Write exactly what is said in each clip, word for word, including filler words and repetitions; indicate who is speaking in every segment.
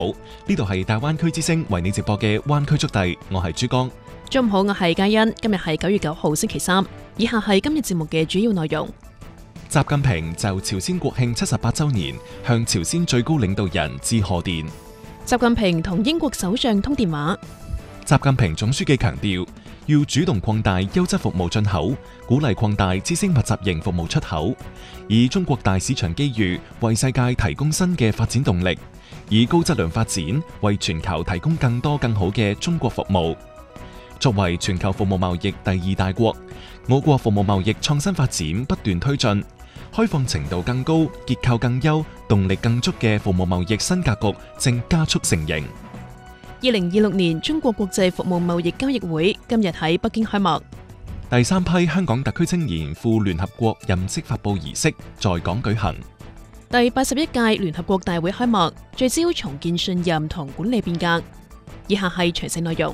Speaker 1: 好，呢度係大灣區之聲為你直播嘅灣區速遞，我係珠江。
Speaker 2: 中午好，我係嘉欣。今日係九月九號星期三，以下係今日節目嘅主要內容。
Speaker 1: 習近平就朝鮮國慶七十八週年向朝鮮最高領導人致賀電。
Speaker 2: 習近平同英國首相通電話。
Speaker 1: 習近平總書記強調，要主動擴大優質服務進口，鼓勵擴大知識密集型服務出口，以中國大市場機遇為世界提供新嘅發展動力，以高質量發展為全球提供更多更好嘅中國服務。作為全球服務貿易第二大國，我國服務貿易創新發展不斷推進，開放程度更高、結構更優、動力更足嘅服務貿易新格局正加速成形。
Speaker 2: 二零二六年中國國際服務貿易交易會今日喺北京開幕。
Speaker 1: 第三批香港特區青年赴聯合國任職發佈儀式在港舉行。
Speaker 2: 第八十一屆聯合國大會開幕，聚焦重建信任同管理變革。以下係詳細內容。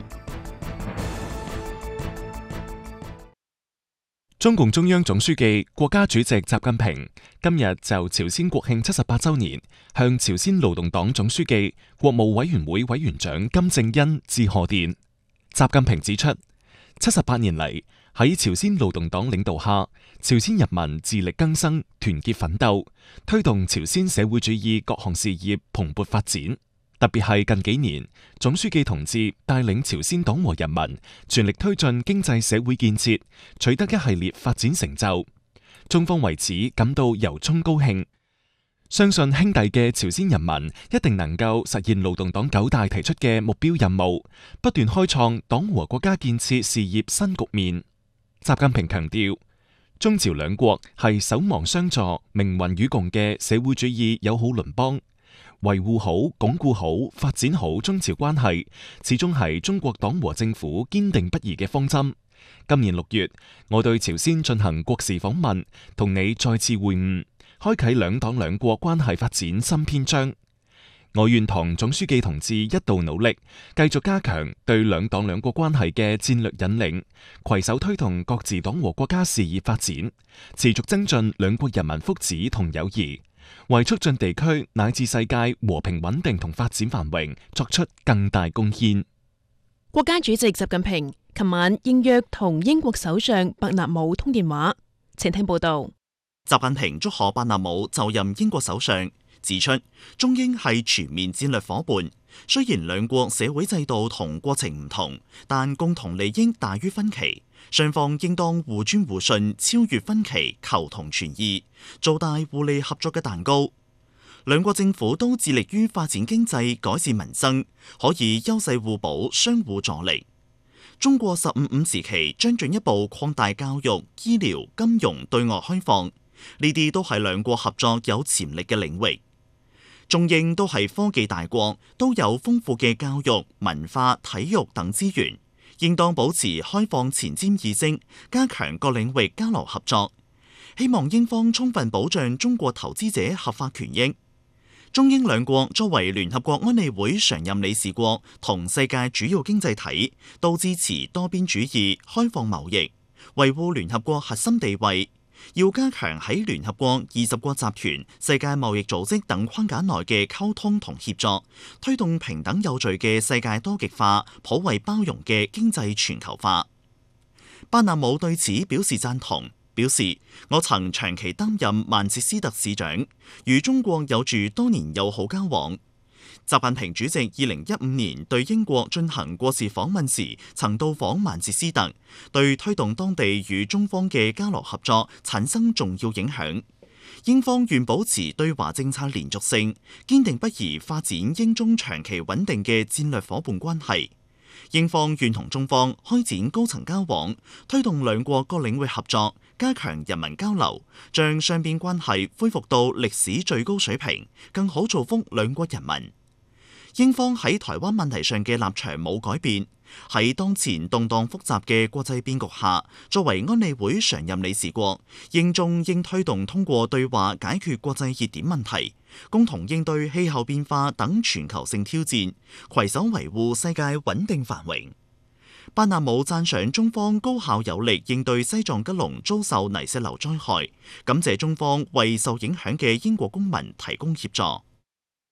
Speaker 1: 中共中央總書記、國家主席習近平今日就朝鮮國慶七十八週年向朝鮮勞動黨總書記、國務委員會委員長金正恩致賀電。習近平指出，七十八年嚟，喺朝鮮勞動黨領導下，朝鮮人民自力更生、團結奮鬥，推動朝鮮社會主義各項事業蓬勃發展。特別係近幾年，總書記同志帶領朝鮮黨和人民全力推進經濟社會建設，取得一系列發展成就。中方為此感到由衷高興，相信兄弟嘅朝鮮人民一定能夠實現勞動黨九大提出嘅目標任務，不斷開創黨和國家建設事業新局面。習近平強調，中朝兩國係守望相助、命運與共嘅社會主義友好鄰邦。維護好、鞏固好、發展好中朝關係，始終係中國黨和政府堅定不移嘅方針。今年六月，我對朝鮮進行國事訪問，同你再次會晤，開啟兩黨兩國關係發展新篇章。我願同總書記同志一道努力，繼續加強對兩黨兩國關係嘅戰略引領，攜手推動各自黨和國家事業發展，持續增進兩國人民福祉同友誼，為促進地區乃至世界和平穩定同發展繁榮作出更大貢獻。
Speaker 2: 國家主席習近平琴晚應約同英國首相伯納姆通電話，請聽報道。
Speaker 3: 習近平祝賀伯納姆就任英國首相，指出中英係全面戰略夥伴，雖然兩國社會制度同過程唔同，但共同利益大於分歧。雙方應當互尊互信，超越分歧，求同存異，做大互利合作嘅蛋糕。兩國政府都致力於發展經濟、改善民生，可以優勢互補，相互助力。中國十五五時期將進一步擴大教育、醫療、金融對外開放，呢啲都係兩國合作有潛力嘅領域。中英都係科技大國，都有豐富嘅教育、文化、體育等資源。應當保持開放前瞻意識，加強各領域交流合作。希望英方充分保障中國投資者合法權益。中英兩國作為聯合國安理會常任理事國同世界主要經濟體，都支持多邊主義、開放貿易，維護聯合國核心地位。要加強喺聯合國、二十國集團、世界貿易組織等框架內嘅溝通同協作，推動平等有序嘅世界多極化、普惠包容嘅經濟全球化。伯納姆對此表示贊同，表示我曾長期擔任曼徹斯特市長，與中國有住多年友好交往。習近平主席二零一五年對英國進行國事訪問時，曾到訪曼徹斯特，對推動當地與中方嘅交流合作產生重要影響。英方願保持對華政策連續性，堅定不移發展英中長期穩定嘅戰略夥伴關係。英方願同中方開展高層交往，推動兩國各領域合作，加強人民交流，將雙邊關係恢復到歷史最高水平，更好造福兩國人民。英方喺台灣問題上嘅立場冇改變，喺當前動盪複雜嘅國際變局下，作為安理會常任理事國，英中應推動通過對話解決國際熱點問題，共同應對氣候變化等全球性挑戰，攜手維護世界穩定繁榮。伯納姆讚賞中方高效有力應對西藏吉隆遭受泥石流災害，感謝中方為受影響嘅英國公民提供協助。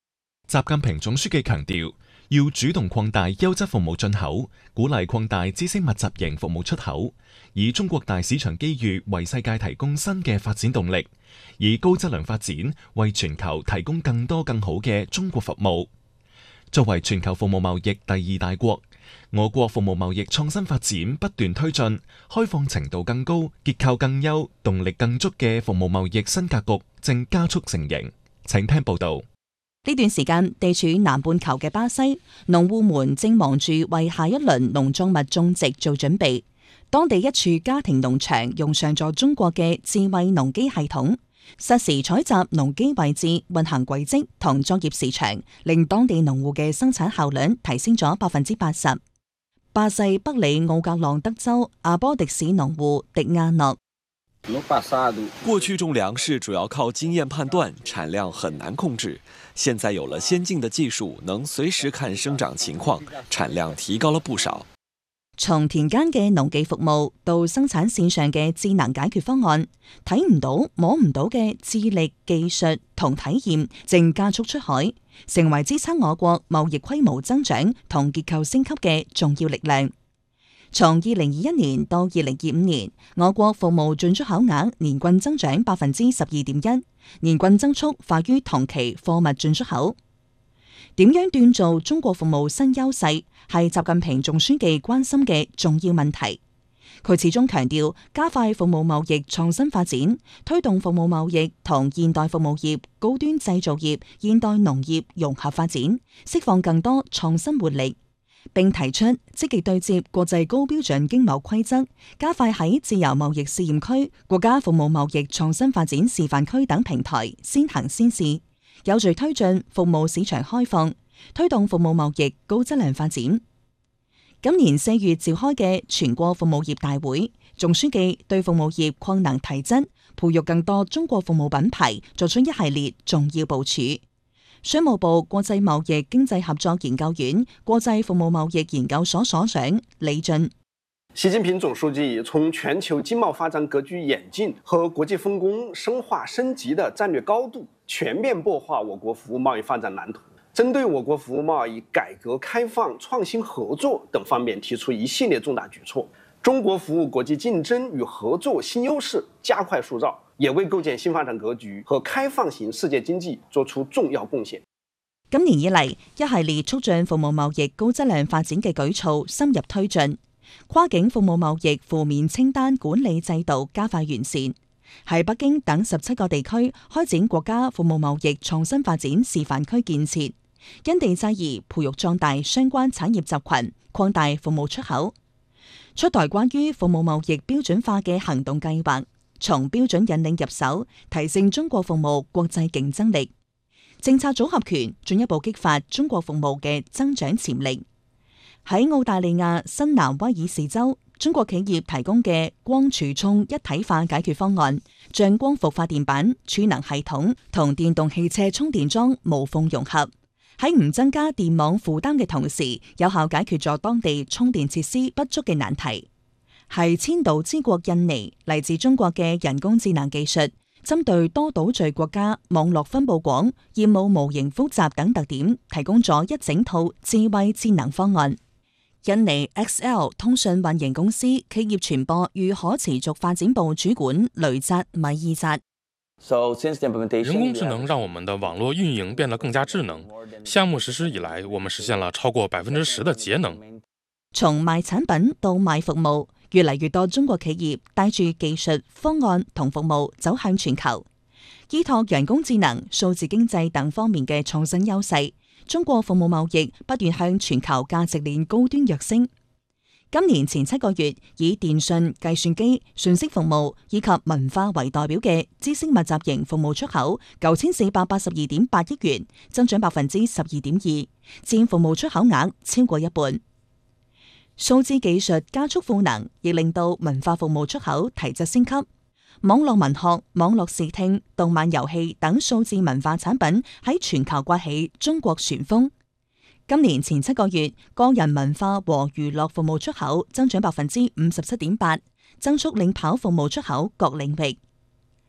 Speaker 1: 習近平總書記強調，要主動擴大優質服務進口，鼓勵擴大知識密集型服務出口，以中國大市場機遇為世界提供新嘅發展動力，以高質量發展為全球提供更多更好嘅中國服務。作為全球服務貿易第二大國，我國服務貿易創新發展不斷推進，開放程度更高、結構更優、動力更足嘅服務貿易新格局正加速成形。請聽報道。
Speaker 4: 呢段時間，地處南半球嘅巴西農戶們正忙住為下一輪農作物種植做準備。當地一處家庭農場用上咗中國嘅智慧農機系統，實時採集農機位置、運行軌跡同作業時長，令當地農戶嘅生產效率提升咗百分之八十。巴西北里奧格朗德州阿波迪市農戶迪亞諾。
Speaker 5: 過去種糧食主要靠經驗判斷，產量很難控制。現在有了先進的技術，能隨時看生長情況，產量提高了不少。
Speaker 4: 從田間嘅農技服務到生產線上嘅智能解決方案，睇唔到摸唔到嘅智力、技術同體驗正加速出海，成為支撐我國貿易規模增長同結構升級嘅重要力量。從二零二一年到二零二五年，我國服務進出口額年均增長百分之十二點一，年均增速快於同期貨物進出口。點樣鍛造中國服務新優勢，係習近平總書記關心嘅重要問題。佢始終強調，加快服務貿易創新發展，推動服務貿易同現代服務業、高端製造業、現代農業融合發展，釋放更多創新活力。並提出積極對接國際高標準經貿規則，加快喺自由貿易試驗區、國家服務貿易創新發展示範區等平台先行先試，有序推進服務市場開放，推動服務貿易高質量發展。今年四月召開嘅全國服務業大會，總書記對服務業擴能提質、培育更多中國服務品牌作出一系列重要部署。商務部國際貿易經濟合作研究院國際服務貿易研究所所長李俊。
Speaker 6: 習近平總書記從全球經貿發展格局演進和國際分工深化升級的戰略高度，全面擘畫我國服務貿易發展藍圖，針對我國服務貿易改革開放、創新合作等方面提出一系列重大舉措，中國服務國際競爭與合作新優勢加快塑造，也為構建新發展格局和開放型世界經濟作出重要貢獻。
Speaker 4: 今年以嚟，一系列促進服務貿易高質量發展嘅舉措深入推進，跨境服務貿易負面清單管理制度加快完善，喺北京等十七個地區開展國家服務貿易創新發展示範區建設，因地制宜培育壯大相關產業集群，擴大服務出口。出台關於服務貿易標準化嘅行動計劃，從標準引領入手，提升中國服務國際競爭力。政策組合拳進一步激發中國服務嘅增長潛力。喺澳大利亞新南威爾士州，中國企業提供嘅光儲充一體化解決方案，將光伏發電板、儲能系統同電動汽車充電樁無縫融合，喺唔增加電網負擔嘅同時，有效解決咗當地充電設施不足嘅難題。係千島之國印尼嚟自中國嘅人工智能技術，針對多島嶼國家網絡分佈廣、業務模型複雜等特點，提供咗一整套智慧智能方案。印尼 X L 通訊運營公司企業傳播與可持續發展部主管雷扎米爾扎。
Speaker 7: 人工智能讓我們的網絡運營變得更加智能。項目實施以來，我們實現了超過百分之十的節能。
Speaker 4: 從賣產品到賣服務，越嚟越多中國企業帶住技術、方案同服務走向全球，依託人工智能、數字經濟等方面嘅創新優勢，中國服務貿易不斷向全球價值鏈高端躍升。今年前七個月，以電信、計算機、信息服務以及文化為代表嘅知識密集型服務出口九千四百八十二點八億元，增長百分之十二點二，佔服務出口額超過一半。數字技術加速賦能，亦令到文化服務出口提質升級。網絡文學、網絡視聽、動漫遊戲等數字文化產品喺全球颳起中國旋風。今年前七個月，個人文化和娛樂服務出口增長百分之五十七點八，增速領跑服務出口各領域。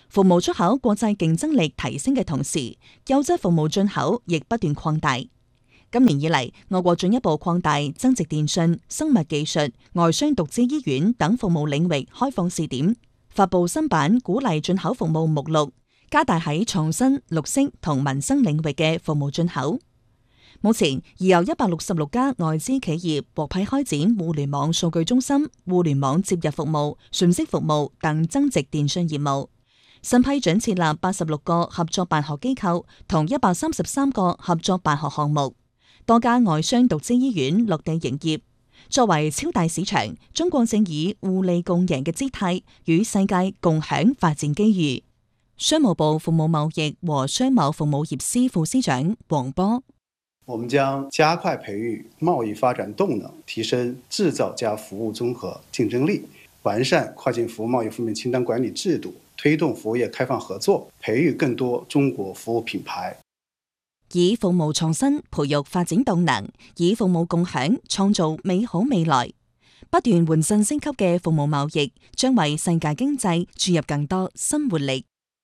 Speaker 4: 服務出口國際競爭力提升嘅同時，優質服務進口亦不斷擴大。今年以嚟，我國進一步擴大增值電訊、生物技術、外商獨資醫院等服務領域開放試點，發布新版鼓勵進口服務目錄，加大喺創新、綠色同民生領域嘅服務進口。目前已有一百六十六家外資企業獲批開展互聯網數據中心、互聯網接入服務、信息服務等增值電訊業務。新批准設立八十六個合作辦學機構同一百三十三個合作辦學項目。多家外商獨資醫院落地營業。作為超大市場，中國正以互利共贏嘅姿態與世界共享發展機遇。商務部服務貿易和商貿服務業司副司長黃波：
Speaker 8: 我們將加快培育貿易發展動能，提升製造加服務綜合競爭力，完善跨境服務貿易負面清單管理制度，推動服務業開放合作，培育更多中國服務品牌。
Speaker 4: 以服務創新培育發展動能，以服務共享創造美好未來。不斷換陣升級嘅服務貿易，將為世界經濟注入更多新活力。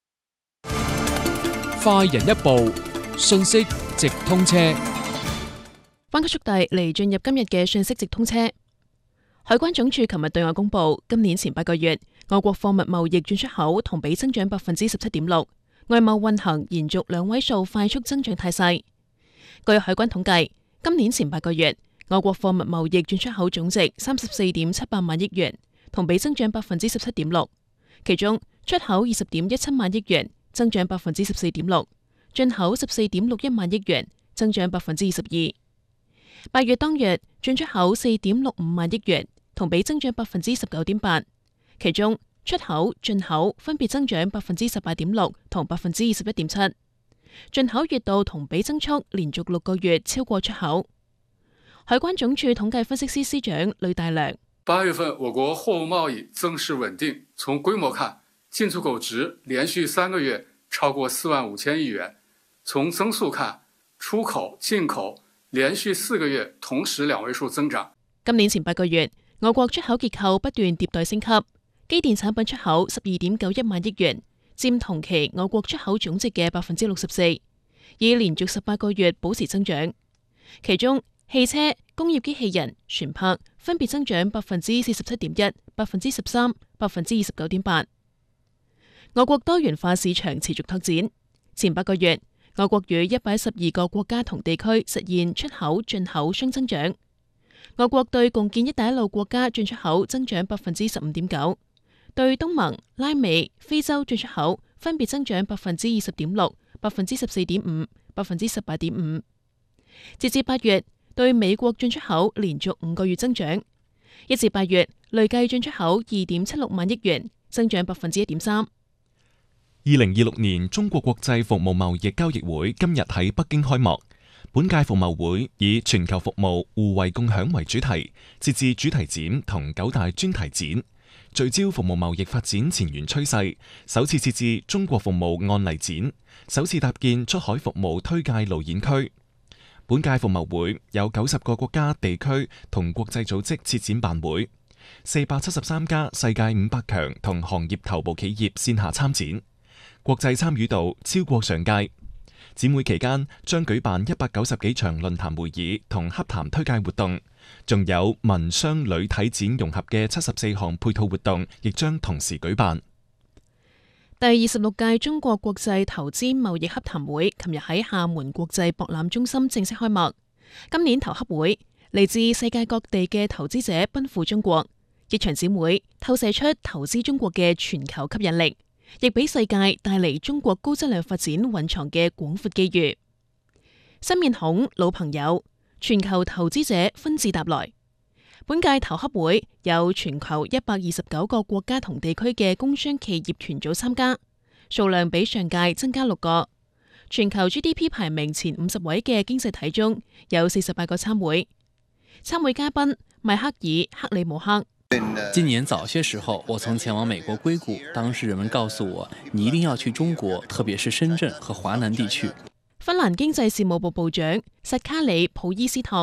Speaker 9: 快人一步，信息直通車。
Speaker 2: 翻個速遞嚟進入今日嘅信息直通車。海關總署琴日對外公布，今年前八個月，我國貨物貿易進出口同比增長百分之十七點六。外貿運行延續兩位數快速增長態勢。據海關統計，今年前八個月，我國貨物貿易進出口總值三十四點七八萬億元，同比增長百分之十七點六。其中出口二十點一七萬億元，增長百分之十四點六；進口十四點六一萬億元，增長百分之二十二。八月當月進出口四點六五萬億元，同比增長百分之十九點八。其中出口、進口分別增長百分之十八點六同百分之二十一點七，進口月度同比增速連續六個月超過出口。海關總署統計分析師司長呂大良：
Speaker 10: 八月份我國貨物貿易增勢穩定，從規模看，進出口值連續三個月超過四萬五千億元；從增速看，出口、進口連續四個月同時兩位數增長。
Speaker 2: 今年前八個月，我國出口結構不斷迭代升級。機電產品出口十二點九一萬億元，佔同期我國出口總值嘅百分之六十四，已連續十八個月保持增長。其中汽車、工業機器人、船舶分別增長百分之四十七點一、百分之十三、百分之二十九點八。我國多元化市場持續拓展，前八個月，我國與一百一十二個國家同地區實現出口、進口雙增長。我國對共建“一帶一路”國家進出口增長百分之十五點九。對東盟、拉美、非洲進出口分別增長百分之二十點六、百分之十四點五、百分之十八點五。截至八月，對美國進出口連續五個月增長，一至八月累計進出口二點七六萬億元，增長百分之一點三。
Speaker 1: 二零二六年中國國際服務貿易交易會今日喺北京開幕。本屆服貿會以全球服務互惠共享為主題，設置主題展同九大專題展。聚焦服務貿易發展前沿趨勢，首次設置中國服務案例展，首次搭建出海服務推介路演區。本屆服貿會有九十個國家地區同國際組織設展辦會，四百七十三家世界五百強同行業頭部企業線下參展，國際參與度超過上屆。展會期間將舉辦一百九十幾場論壇會議同洽談推介活動，仲有民商旅體展融合嘅七十四項配套活動，亦將同時舉辦。
Speaker 2: 第二十六屆中國國際投資貿易洽談會琴日喺廈門國際博覽中心正式開幕。今年投洽會嚟自世界各地嘅投資者奔赴中國，一場展會透射出投資中國嘅全球吸引力，亦俾世界帶嚟中國高質量發展蘊藏嘅廣闊機遇。新面孔、老朋友，全球投資者紛至沓來。本屆投洽會有全球一百二十九個國家同地區嘅工商企業團組參加，數量比上屆增加六個。全球 G D P 排名前五十位嘅經濟體中有四十八個參會。參會嘉賓邁克爾·克里姆克。
Speaker 11: 今年早些時候，我曾前往美國硅谷，當時人們告訴我，你一定要去中國，特別是深圳和華南地區。
Speaker 2: 芬蘭經濟事務部部長薩卡里普伊斯托。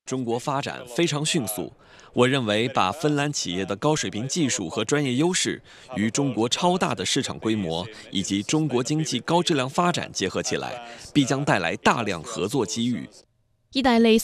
Speaker 5: 中国发展非常迅速。我认为，把芬兰企业的高水平技术和专业優勢與中國超大的市場規模以及中國經濟高質量發展結合起來，必將帶來大量合作機遇。
Speaker 2: 意大利